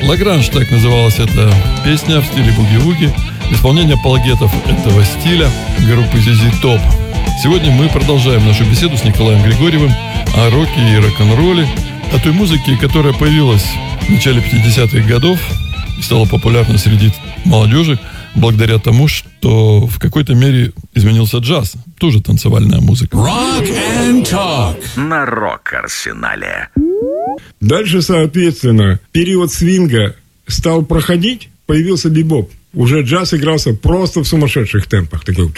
«Лагранж» — так называлась эта песня в стиле буги-вуги. Исполнение апологетов этого стиля группы ZZ Top. Сегодня мы продолжаем нашу беседу с Николаем Григорьевым о роке и рок-н-ролле, о той музыке, которая появилась в начале 50-х годов и стала популярна среди молодежи благодаря тому, что в какой-то мере изменился джаз, тоже танцевальная музыка. Rock and Talk на Рок-Арсенале. Дальше, соответственно, период свинга стал проходить, появился бибоп. Уже джаз игрался просто в сумасшедших темпах. Такой...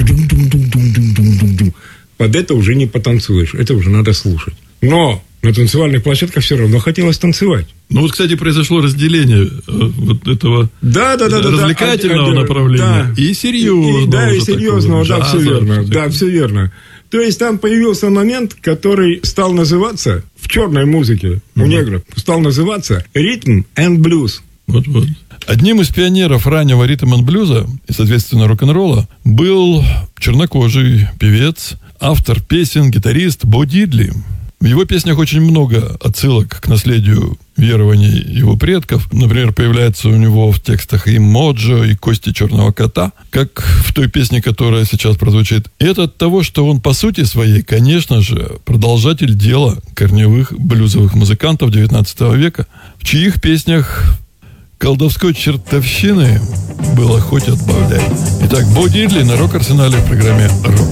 Под это уже не потанцуешь, это уже надо слушать. Но на танцевальных площадках все равно хотелось танцевать. Ну вот, кстати, произошло разделение вот этого развлекательного направления и серьезного. Да, и серьезного, да, все верно. Да, все верно. То есть там появился момент, который стал называться в черной музыке у негров, стал называться ритм and блюз. Вот. Одним из пионеров раннего ритм-н-блюза и, соответственно, рок-н-ролла был чернокожий певец, автор песен, гитарист Бо Дидли. В его песнях очень много отсылок к наследию верований его предков. Например, появляется у него в текстах и Моджо, и Кости черного кота, как в той песне, которая сейчас прозвучит. И это от того, что он по сути своей, конечно же, продолжатель дела корневых блюзовых музыкантов XIX века, в чьих песнях колдовской чертовщины было хоть отбавляй. Итак, Бо Дидли на Рок-Арсенале в программе «Рок».